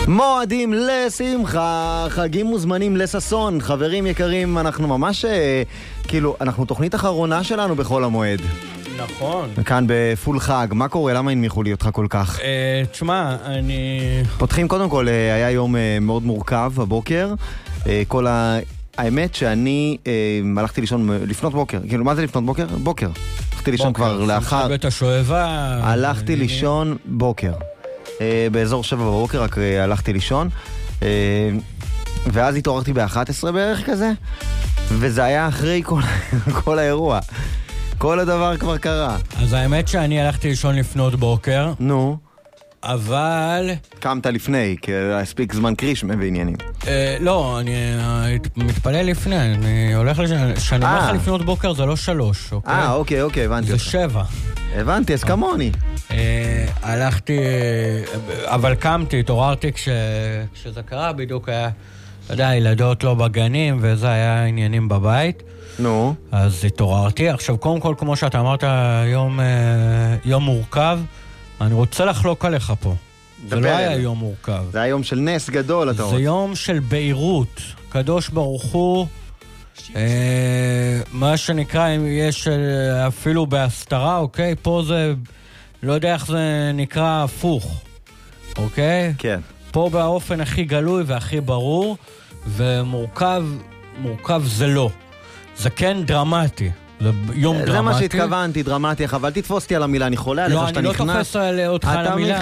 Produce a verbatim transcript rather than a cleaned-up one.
מועדים לשמחה, חגים מוזמנים לססון. חברים יקרים, אנחנו ממש, כאילו, אנחנו תוכנית אחרונה שלנו בחול המועד. נכון. כאן בפול חג. מה קורה? למה הנמיכו לי אותך כל כך? אה, תשמע, אני... פותחים קודם כל, היה יום מאוד מורכב בבוקר. כל ה... האמת שאני אה, הלכתי לישון לפנות בוקר. כאילו, מה זה לפנות בוקר? בוקר. הלכתי לישון כבר לאחר... בית השואבה... הלכתי לישון בוקר. אה, באזור שבע בבוקר, רק אה, הלכתי לישון. אה, ואז התעוררתי ב-אחת עשרה בערך כזה. וזה היה אחרי כל, כל האירוע. כל הדבר כבר קרה. אז האמת שאני הלכתי לישון לפנות בוקר. נו. אבל... קמת לפני, כי הספיק זמן קרישמה בעניינים. אה, לא, אני אה, מתפלל לפני, אני הולך לשם, שאני אומר לך לפנות בוקר זה לא שלוש, אוקיי? אה, אוקיי, אוקיי, הבנתי. זה שבע. הבנתי, אז כמוני. אה, הלכתי, אבל קמתי, התעוררתי כש, כשזה קרה, בדיוק היה, אתה יודע, ילדות לא בגנים, וזה היה עניינים בבית. נו. אז התעוררתי. עכשיו, קודם כל, כמו שאתה אמרת, יום, יום מורכב, אני רוצה לחלוק עליך פה. זה לא היה יום מורכב. זה היה יום של נס גדול, אתה רוצה. זה יום של בהירות. קדוש ברוך הוא, אה, מה שנקרא, אם יש אפילו בהסתרה, אוקיי? פה זה, לא יודע איך זה נקרא הפוך, אוקיי? כן. פה באופן הכי גלוי והכי ברור, ומורכב, מורכב זה לא. זה כן דרמטי. זה יום דרמטי. זה מה שהתכוונתי, דרמטי, אבל תתפוס אותי על המילה, אני חולה עליך שאתה נכנס. לא, אני לא תופס אותך על המילה.